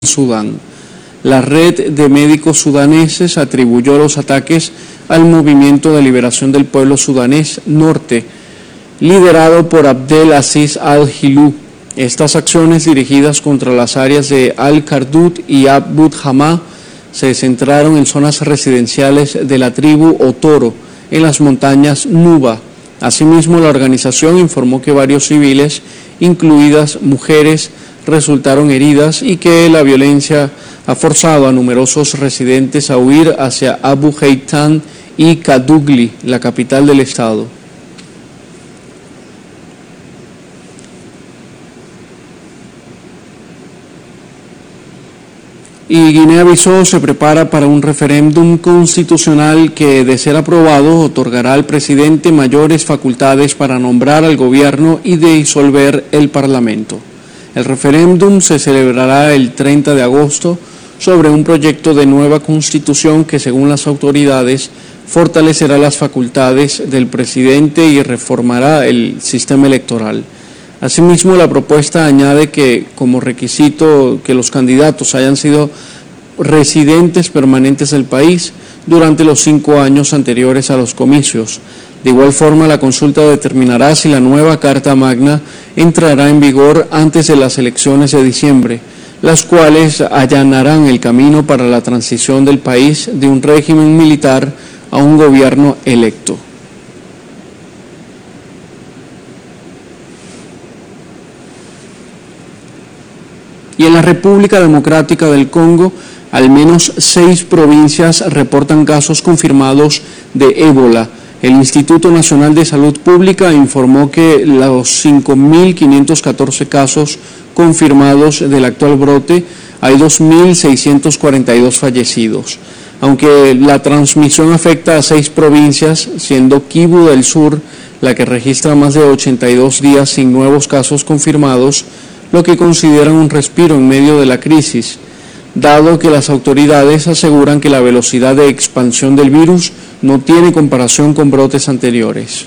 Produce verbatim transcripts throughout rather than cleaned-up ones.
Sudán. La red de médicos sudaneses atribuyó los ataques al Movimiento de Liberación del Pueblo Sudanés Norte, liderado por Abdel Aziz al-Hilou. Estas acciones dirigidas contra las áreas de Al-Kardud y Abu Hamá se centraron en zonas residenciales de la tribu Otoro, en las montañas Nuba. Asimismo, la organización informó que varios civiles, incluidas mujeres, resultaron heridas y que la violencia ha forzado a numerosos residentes a huir hacia Abu Heitan y Kadugli, la capital del estado. Y Guinea-Bissau se prepara para un referéndum constitucional que, de ser aprobado, otorgará al presidente mayores facultades para nombrar al gobierno y disolver el parlamento. El referéndum se celebrará el treinta de agosto sobre un proyecto de nueva constitución que, según las autoridades, fortalecerá las facultades del presidente y reformará el sistema electoral. Asimismo, la propuesta añade que, como requisito, que los candidatos hayan sido residentes permanentes del país durante los cinco años anteriores a los comicios. De igual forma, la consulta determinará si la nueva Carta Magna entrará en vigor antes de las elecciones de diciembre, las cuales allanarán el camino para la transición del país de un régimen militar a un gobierno electo. Y en la República Democrática del Congo, al menos seis provincias reportan casos confirmados de ébola. El Instituto Nacional de Salud Pública informó que los cinco mil quinientos catorce casos confirmados del actual brote, hay dos mil seiscientos cuarenta y dos fallecidos. Aunque la transmisión afecta a seis provincias, siendo Kivu del Sur la que registra más de ochenta y dos días sin nuevos casos confirmados, lo que consideran un respiro en medio de la crisis, dado que las autoridades aseguran que la velocidad de expansión del virus no tiene comparación con brotes anteriores.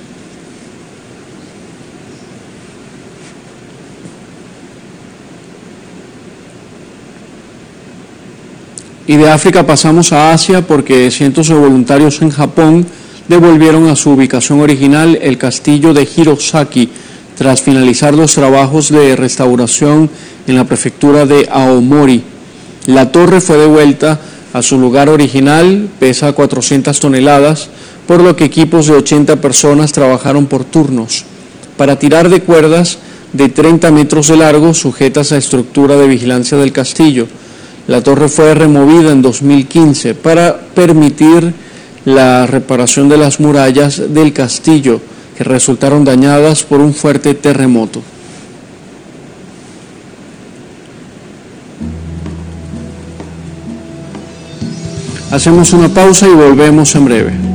Y de África pasamos a Asia porque cientos de voluntarios en Japón devolvieron a su ubicación original el castillo de Hirosaki tras finalizar los trabajos de restauración en la prefectura de Aomori. La torre fue devuelta a su lugar original, pesa cuatrocientas toneladas, por lo que equipos de ochenta personas trabajaron por turnos. Para tirar de cuerdas de treinta metros de largo sujetas a estructura de vigilancia del castillo. La torre fue removida en dos mil quince para permitir la reparación de las murallas del castillo, que resultaron dañadas por un fuerte terremoto. Hacemos una pausa y volvemos en breve.